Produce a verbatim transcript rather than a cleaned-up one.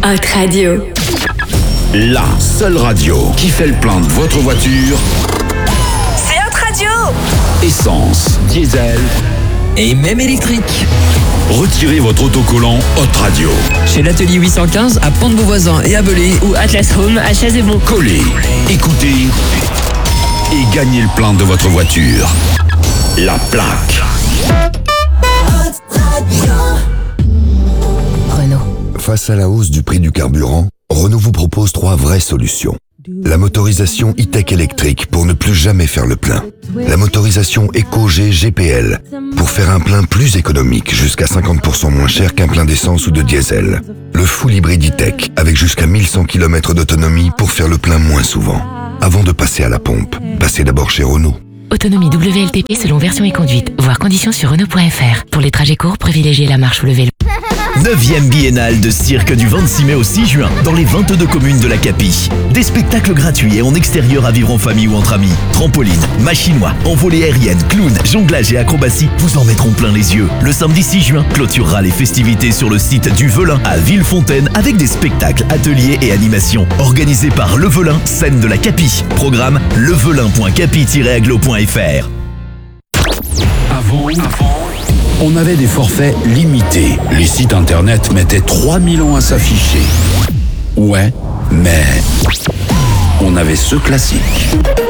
Hot Radio. La seule radio qui fait le plein de votre voiture. C'est Hot Radio. Essence, diesel et même électrique. Retirez votre autocollant Hot Radio. Chez l'atelier huit cent quinze à Pont-de-Beauvoisin et à Belay. Ou Atlas Home à Chazébon. Collez, écoutez et gagnez le plein de votre voiture. La plaque. Renault. Face à la hausse du prix du carburant, Renault vous propose trois vraies solutions. La motorisation e-tech électrique pour ne plus jamais faire le plein. La motorisation EcoG G P L pour faire un plein plus économique, jusqu'à cinquante pour cent moins cher qu'un plein d'essence ou de diesel. Le full hybride e-tech avec jusqu'à mille cent kilomètres d'autonomie pour faire le plein moins souvent. Avant de passer à la pompe, passez d'abord chez Renault. Autonomie W L T P selon version et conduite. Voir conditions sur Renault point F R. Pour les trajets courts, privilégiez la marche ou le vélo. neuvième biennale de cirque du vingt-six mai au six juin dans les vingt-deux communes de la Capie. Des spectacles gratuits et en extérieur à vivre en famille ou entre amis. Trampoline, machinois, envolée aérienne, clown, jonglage et acrobatie vous en mettront plein les yeux. Le samedi six juin clôturera les festivités sur le site du Velin à Villefontaine avec des spectacles, ateliers et animations organisés par Le Velin, scène de la Capie. Programme levelin point capi tiret aglo point f r. Avant, avant, on avait des forfaits limités. Les sites internet mettaient trois mille ans à s'afficher. Ouais, mais on avait ce classique.